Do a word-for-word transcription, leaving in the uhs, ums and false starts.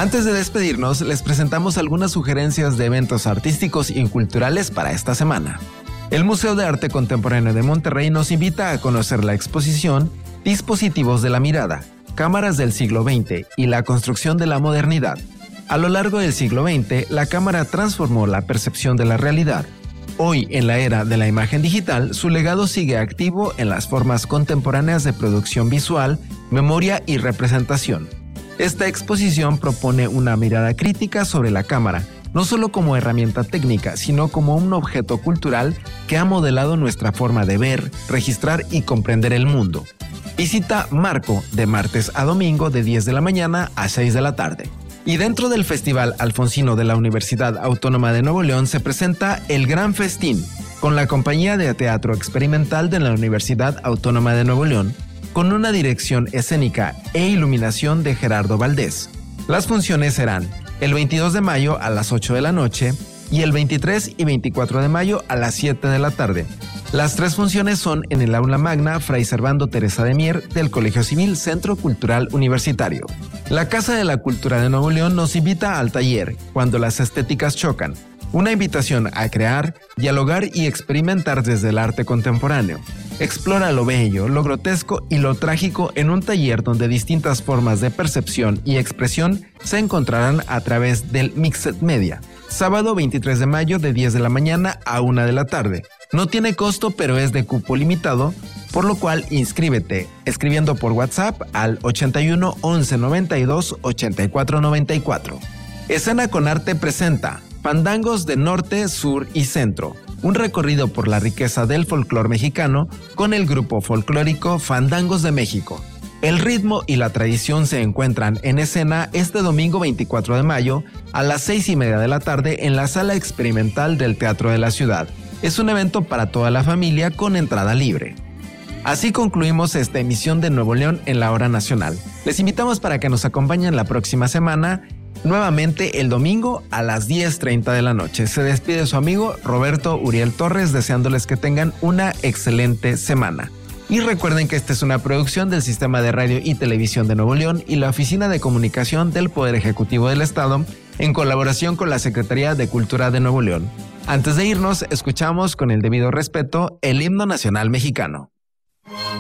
Antes de despedirnos, les presentamos algunas sugerencias de eventos artísticos y culturales para esta semana. El Museo de Arte Contemporáneo de Monterrey nos invita a conocer la exposición Dispositivos de la Mirada, Cámaras del siglo veinte y la construcción de la modernidad. A lo largo del siglo veinte, la cámara transformó la percepción de la realidad. Hoy, en la era de la imagen digital, su legado sigue activo en las formas contemporáneas de producción visual, memoria y representación. Esta exposición propone una mirada crítica sobre la cámara, no solo como herramienta técnica, sino como un objeto cultural que ha modelado nuestra forma de ver, registrar y comprender el mundo. Visita Marco de martes a domingo de diez de la mañana a seis de la tarde. Y dentro del Festival Alfonsino de la Universidad Autónoma de Nuevo León se presenta El Gran Festín, con la compañía de teatro experimental de la Universidad Autónoma de Nuevo León, con una dirección escénica e iluminación de Gerardo Valdés. Las funciones serán el veintidós de mayo a las ocho de la noche y el veintitrés y veinticuatro de mayo a las siete de la tarde. Las tres funciones son en el Aula Magna Fray Servando Teresa de Mier del Colegio Civil Centro Cultural Universitario. La Casa de la Cultura de Nuevo León nos invita al taller Cuando las estéticas chocan, una invitación a crear, dialogar y experimentar desde el arte contemporáneo. Explora lo bello, lo grotesco y lo trágico en un taller donde distintas formas de percepción y expresión se encontrarán a través del Mixed Media. Sábado veintitrés de mayo de diez de la mañana a una de la tarde. No tiene costo, pero es de cupo limitado, por lo cual inscríbete escribiendo por WhatsApp al ochenta y uno, once, noventa y dos, ochenta y cuatro noventa y cuatro. Escena con Arte presenta Fandangos de Norte, Sur y Centro, un recorrido por la riqueza del folclore mexicano con el grupo folclórico Fandangos de México. El ritmo y la tradición se encuentran en escena este domingo veinticuatro de mayo a las seis y media de la tarde en la Sala Experimental del Teatro de la Ciudad. Es un evento para toda la familia con entrada libre. Así concluimos esta emisión de Nuevo León en la Hora Nacional. Les invitamos para que nos acompañen la próxima semana, nuevamente el domingo a las diez treinta de la noche. Se despide su amigo Roberto Uriel Torres, deseándoles que tengan una excelente semana. Y recuerden que esta es una producción del Sistema de Radio y Televisión de Nuevo León y la Oficina de Comunicación del Poder Ejecutivo del Estado, en colaboración con la Secretaría de Cultura de Nuevo León. Antes de irnos, escuchamos con el debido respeto el himno nacional mexicano.